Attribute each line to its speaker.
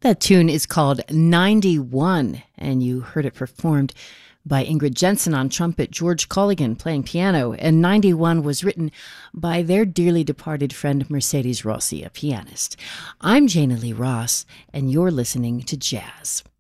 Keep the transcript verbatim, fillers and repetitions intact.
Speaker 1: That tune is called ninety-one, and you heard it performed by Ingrid Jensen on trumpet, George Colligan playing piano, and ninety-one was written by their dearly departed friend Mercedes Rossi, a pianist. I'm Jana Lee Ross, and you're listening to Jazz.